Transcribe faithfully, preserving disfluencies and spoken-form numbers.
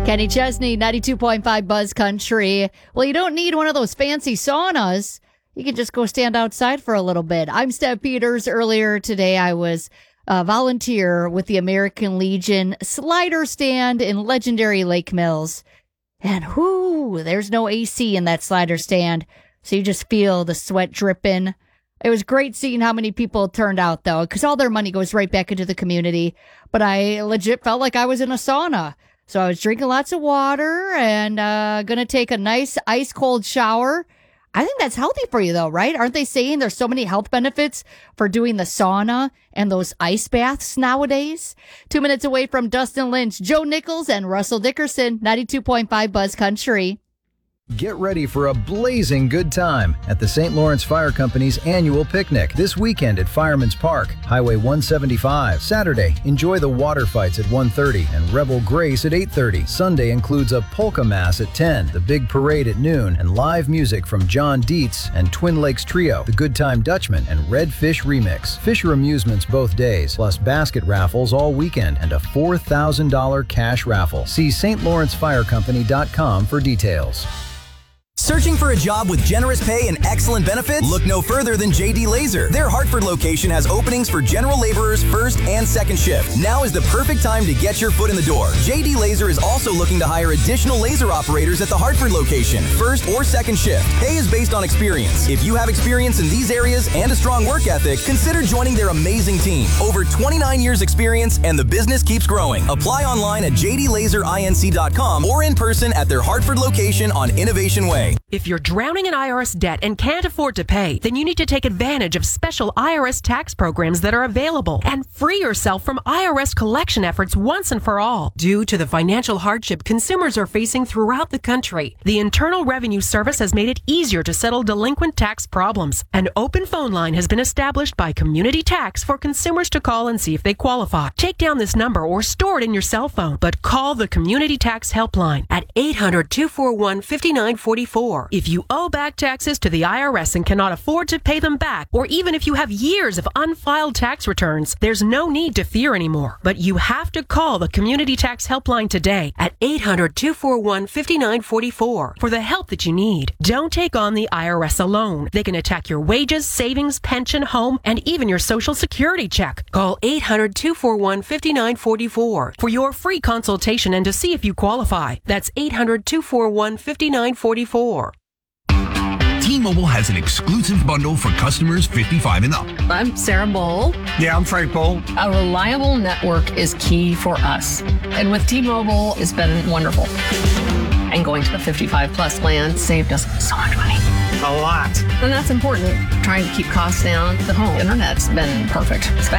Kenny Chesney, ninety-two point five Buzz Country. Well, you don't need one of those fancy saunas. You can just go stand outside for a little bit. I'm Steph Peters. Earlier today, I was a volunteer with the American Legion slider stand in legendary Lake Mills. And whoo, there's no A C in that slider stand. So you just feel the sweat dripping. It was great seeing how many people turned out, though, because all their money goes right back into the community. But I legit felt like I was in a sauna. So I was drinking lots of water and uh, going to take a nice ice-cold shower. I think that's healthy for you, though, right? Aren't they saying there's so many health benefits for doing the sauna and those ice baths nowadays? Two minutes away from Dustin Lynch, Joe Nichols, and Russell Dickerson, ninety-two point five Buzz Country. Get ready for a blazing good time at the Saint Lawrence Fire Company's annual picnic this weekend at Fireman's Park, Highway one seventy-five. Saturday, enjoy the water fights at one thirty and Rebel Grace at eight thirty. Sunday includes a polka mass at ten, the big parade at noon, and live music from John Dietz and Twin Lakes Trio, the Good Time Dutchman, and Red Fish Remix. Fisher amusements both days, plus basket raffles all weekend and a four thousand dollars cash raffle. See S T Lawrence Fire Company dot com for details. Searching for a job with generous pay and excellent benefits? Look no further than J D Laser. Their Hartford location has openings for general laborers first and second shift. Now is the perfect time to get your foot in the door. J D Laser is also looking to hire additional laser operators at the Hartford location, first or second shift. Pay is based on experience. If you have experience in these areas and a strong work ethic, consider joining their amazing team. Over twenty-nine years experience and the business keeps growing. Apply online at j d laser inc dot com or in person at their Hartford location on Innovation Way. If you're drowning in I R S debt and can't afford to pay, then you need to take advantage of special I R S tax programs that are available and free yourself from I R S collection efforts once and for all. Due to the financial hardship consumers are facing throughout the country, the Internal Revenue Service has made it easier to settle delinquent tax problems. An open phone line has been established by Community Tax for consumers to call and see if they qualify. Take down this number or store it in your cell phone, but call the Community Tax Helpline at eight hundred, two four one, five nine four four. If you owe back taxes to the I R S and cannot afford to pay them back, or even if you have years of unfiled tax returns, there's no need to fear anymore. But you have to call the Community Tax Helpline today at eight hundred, two four one, five nine four four for the help that you need. Don't take on the I R S alone. They can attack your wages, savings, pension, home, and even your Social Security check. Call eight hundred, two four one, five nine four four for your free consultation and to see if you qualify. That's eight hundred, two four one, five nine four four. T-Mobile has an exclusive bundle for customers fifty-five and up. I'm Sarah Bowl. Yeah, I'm Frank Bowl. A reliable network is key for us. And with T-Mobile, it's been wonderful. And going to the fifty-five plus plan saved us so much money. A lot. And that's important. Trying to keep costs down. The home internet's been perfect.